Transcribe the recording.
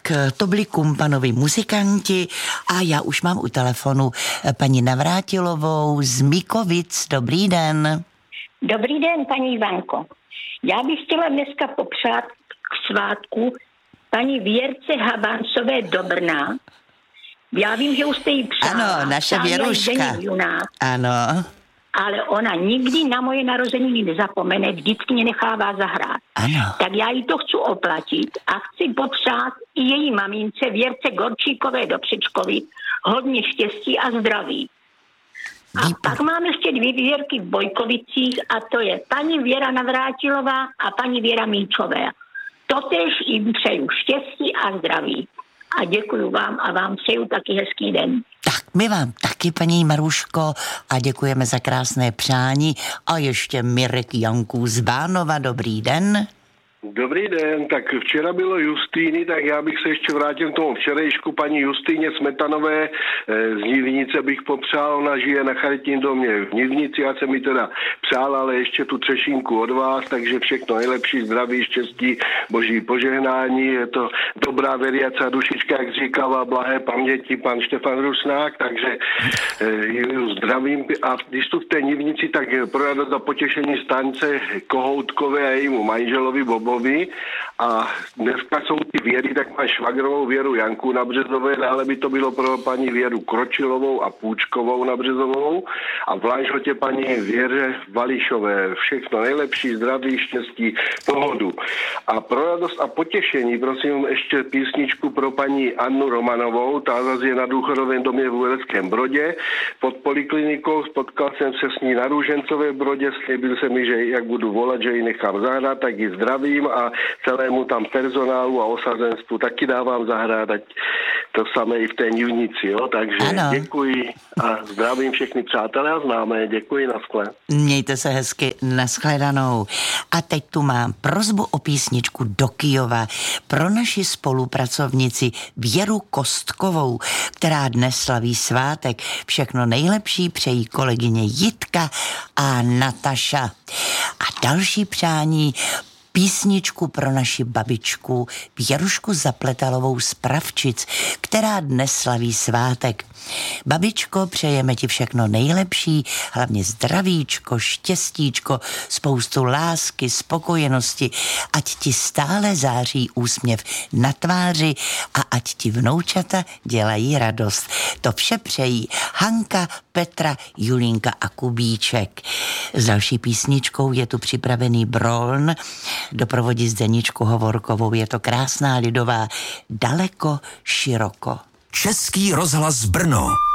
to byli Kumpanovi muzikanti a já už mám u telefonu paní Navrátilovou z Míkovic. Dobrý den. Dobrý den, paní Ivanko. Já bych chtěla dneska popřát k svátku paní Věrce Habancové do Brna. Já vím, že už jste jí přála. Ano, naše Věruška. Ano. Ale ona nikdy na moje narozeniny nezapomene, vždycky mě nechává zahrát. Ano. Tak já jí to chci oplatit a chci popřát i její mamince Věrce Gorčíkové do Křečkovic hodně štěstí a zdraví. A pak mám ještě 2 Věrky v Bojkovicích a to je paní Věra Navrátilová a paní Věra Míčová. Totéž jim přeju štěstí a zdraví. A děkuju vám a vám přeju taky hezký den. Tak my vám taky, paní Maruško, a děkujeme za krásné přání. A ještě Mirek Janků z Bánova. Dobrý den. Dobrý den, tak včera bylo Justýny, tak já bych se ještě vrátil k tomu včerejšku paní Justýně Smetanové z Nivnice bych popřál, ona žije na charitním domě v Nivnici, já jsem mi teda přál, ale ještě tu třešinku od vás, takže všechno nejlepší, zdraví, štěstí, boží požehnání, je to dobrá veriaca dušička, jak říkala, blahé paměti pan Štefan Rusnák, takže zdravím a když tu v té Nivnici, tak pro radost a potěšení stanice Kohoutkové a jejímu manželovi Bobovi. A dneska jsou ty Věry, tak má švagrovou Věru Janku na Březové, dále by to bylo pro paní Věru Kročilovou a Půčkovou na Březovou a v Lanžhotě paní Věře Vališové. Všechno nejlepší, zdraví, štěstí, pohodu. A pro radost a potěšení, prosím ještě písničku pro paní Annu Romanovou, ta zase je na důchodovém domě v Uherském Brodě. Pod poliklinikou spotkal jsem se s ní na Růžencové Brodě, slíbil se mi, že jak budu volat, že ji nechám zahrát, tak ji zdravím a celému tam personálu a osazenstvu taky dávám zahrát, ať to samé i v té Nivnici, jo, takže ano. Děkuji a zdravím všechny přátelé a známé, děkuji, naschle. Mějte se hezky, nashledanou. A teď tu mám prosbu o písničku do Kyjova pro naši spolupracovnici Věru Kostkovou, která dnes slaví svátek. Všechno nejlepší přejí kolegyně Jitka a Nataša. A další přání písničku pro naši babičku Věrušku Zapletalovou z Pravčic, která dnes slaví svátek. Babičko, přejeme ti všechno nejlepší, hlavně zdravíčko, štěstíčko, spoustu lásky, spokojenosti, ať ti stále září úsměv na tváři a ať ti vnoučata dělají radost. To vše přejí Hanka, Petra, Julínka a Kubíček. S další písničkou je tu připravený Broln, doprovodí Zdeničku Hovorkovou. Je to krásná lidová Daleko, široko. Český rozhlas Brno.